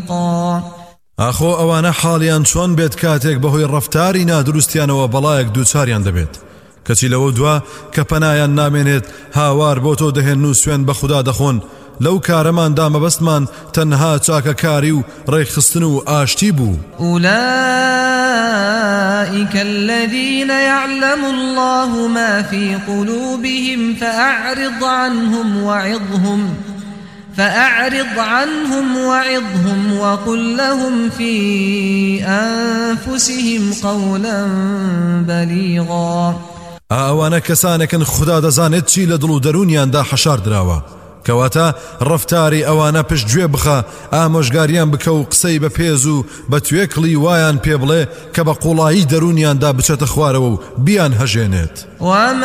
طريقا ئاخۆ ئەوانە حاڵیان چۆن بێت کاتێک بەهۆی ڕەفتاری نادروستیانەوە بەڵایەک دووچاریان دەبێت کەچی لەوە دوا کە پەنایان نامێنێت هاوار بۆ تۆ دەهێن و سوێن بە خوددا دەخۆن لەو کارەماندا مەبەستمان تەنها چاکەکاری و ڕێکخستن و ئاشتی بوو. أولئك الذين يعلم الله ما في قلوبهم فأعرض عنهم وعظهم وقل لهم في أنفسهم قولا بليغا. ئەوانە کەسانێکن خوددا دەزانێت چی لە دڵ و دەرونیاندا حەشار دراوە کەواتە ڕەفتاری ئەوانە پشتگوێ بخە ئامۆژگاریان بکە و قسەی بە پێز و بە توێکڵی وایان پێ بڵێ کە بە قوڵایی دەرونیاندا بچێتە خوارەوە و بیان هەژێنێت.